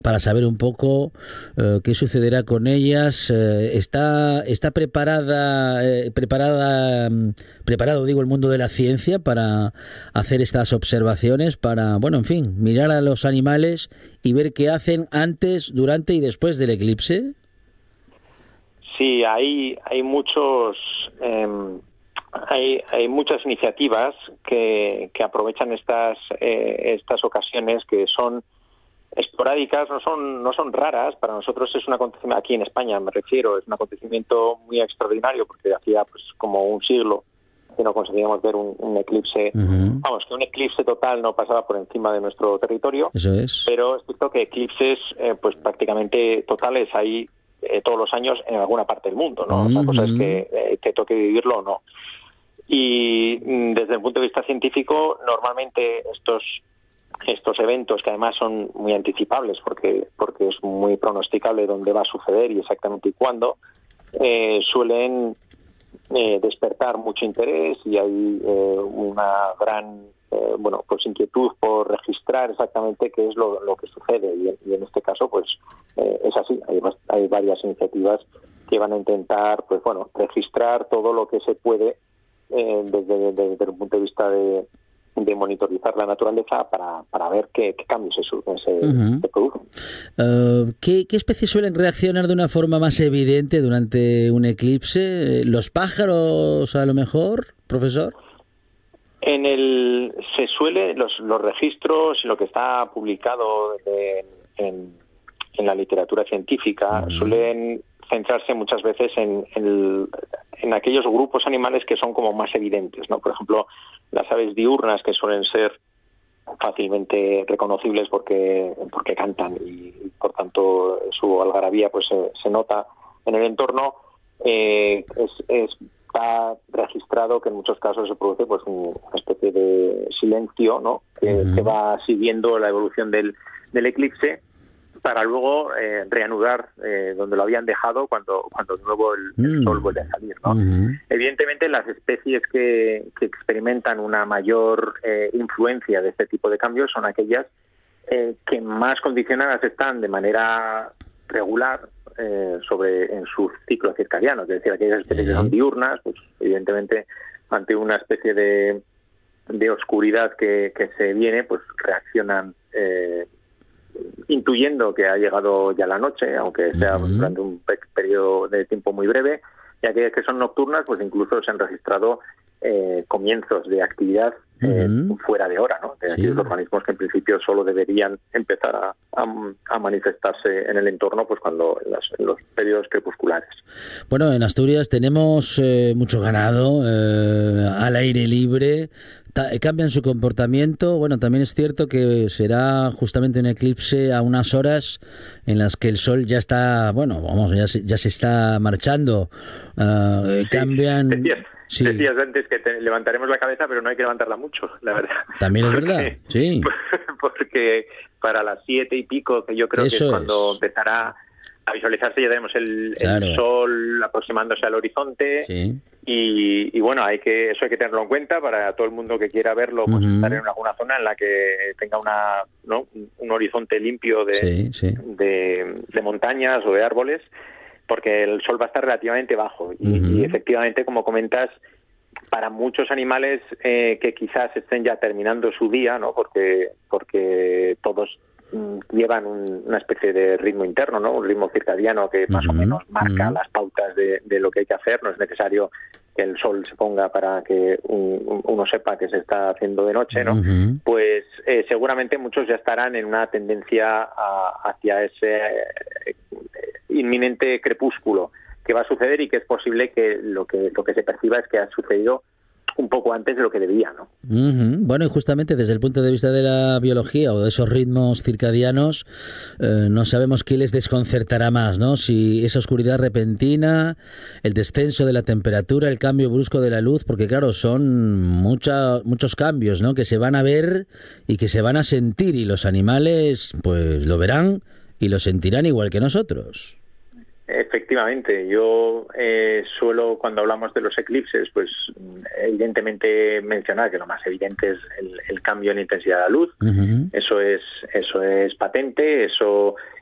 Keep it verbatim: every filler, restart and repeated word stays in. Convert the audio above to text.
para saber un poco eh, qué sucederá con ellas. Eh, está está preparada eh, preparada mm, preparado digo el mundo de la ciencia para hacer estas observaciones, para, bueno, en fin, mirar a los animales y ver qué hacen antes, durante y después del eclipse. Sí, hay hay muchos eh, hay hay muchas iniciativas que que aprovechan estas eh, estas ocasiones que son esporádicas, no son no son raras. Para nosotros es un acontecimiento, aquí en España me refiero, es un acontecimiento muy extraordinario, porque hacía pues como un siglo que no conseguíamos ver un, un eclipse, Uh-huh. vamos, que un eclipse total no pasaba por encima de nuestro territorio. Eso es. Pero es cierto que eclipses eh, pues prácticamente totales hay eh, todos los años en alguna parte del mundo, ¿no? Uh-huh. Otra cosa es que eh, te toque vivirlo o no. Y mm, desde el punto de vista científico, normalmente estos estos eventos, que además son muy anticipables porque porque es muy pronosticable dónde va a suceder y exactamente y cuándo, eh, suelen eh, despertar mucho interés, y hay eh, una gran eh, bueno pues inquietud por registrar exactamente qué es lo, lo que sucede, y, y en este caso pues eh, es así. Hay, hay varias iniciativas que van a intentar pues bueno registrar todo lo que se puede eh, desde, desde, desde el punto de vista de de monitorizar la naturaleza para, para ver qué, qué cambios se, se, Uh-huh. se producen. Uh, ¿qué, ¿Qué especies suelen reaccionar de una forma más evidente durante un eclipse? ¿Los pájaros, a lo mejor, profesor? En el se suele los, los registros y lo que está publicado de, en, en la literatura científica uh-huh. suelen centrarse muchas veces en, en, en aquellos grupos animales que son como más evidentes, ¿no? Por ejemplo, las aves diurnas, que suelen ser fácilmente reconocibles porque porque cantan y, por tanto su algarabía pues se, se nota en el entorno. Eh, es, es, está registrado que en muchos casos se produce pues una especie de silencio, ¿no? que, uh-huh. que va siguiendo la evolución del, del eclipse, para luego eh, reanudar eh, donde lo habían dejado cuando cuando de nuevo el, el mm. sol vuelve a salir, ¿no? Uh-huh. Evidentemente, las especies que, que experimentan una mayor eh, influencia de este tipo de cambios son aquellas eh, que más condicionadas están de manera regular eh, sobre en su ciclo circadiano, es decir, aquellas especies uh-huh. que son diurnas, pues evidentemente ante una especie de, de oscuridad que, que se viene, pues reaccionan eh, intuyendo que ha llegado ya la noche, aunque sea uh-huh. durante un pe- periodo de tiempo muy breve, y aquellas que son nocturnas, pues incluso se han registrado eh, comienzos de actividad eh, uh-huh. fuera de hora, ¿no? De sí. aquellos organismos que en principio solo deberían empezar a, a, a manifestarse en el entorno pues cuando en, las, en los periodos crepusculares. Bueno, en Asturias tenemos eh, mucho ganado eh, al aire libre. Ta- cambian su comportamiento. Bueno, también es cierto que será justamente un eclipse a unas horas en las que el sol ya está, bueno, vamos, ya se, ya se está marchando. Uh, sí, cambian... Decías, sí. decías antes que te levantaremos la cabeza, pero no hay que levantarla mucho, la verdad. También es porque, verdad, sí. Porque para las siete y pico, que yo creo Eso que es cuando es. empezará a visualizarse, ya tenemos el, claro. el sol aproximándose al horizonte. Sí. Y, y bueno, hay que eso hay que tenerlo en cuenta para todo el mundo que quiera verlo, pues uh-huh. estar en alguna zona en la que tenga una ¿no? un horizonte limpio de, sí, sí. de, de montañas o de árboles, porque el sol va a estar relativamente bajo. Y, uh-huh. y efectivamente, como comentas, para muchos animales eh, que quizás estén ya terminando su día, ¿no? porque porque todos llevan un, una especie de ritmo interno, ¿no? Un ritmo circadiano que más uh-huh, o menos marca uh-huh. las pautas de, de lo que hay que hacer. No es necesario que el sol se ponga para que un, uno sepa que se está haciendo de noche, ¿no? Uh-huh. Pues eh, seguramente muchos ya estarán en una tendencia a, hacia ese eh, inminente crepúsculo que va a suceder, y que es posible que lo que lo que se perciba es que ha sucedido un poco antes de lo que debía, ¿no? Uh-huh. Bueno, y justamente desde el punto de vista de la biología o de esos ritmos circadianos, eh, no sabemos qué les desconcertará más, ¿no? Si esa oscuridad repentina, el descenso de la temperatura, el cambio brusco de la luz, porque claro, son mucha, muchos cambios, ¿no? Que se van a ver y que se van a sentir, y los animales pues lo verán y lo sentirán igual que nosotros. Efectivamente, yo eh, suelo, cuando hablamos de los eclipses, pues evidentemente mencionar que lo más evidente es el, el cambio en intensidad de la luz. Uh-huh. Eso es, eso es patente, eso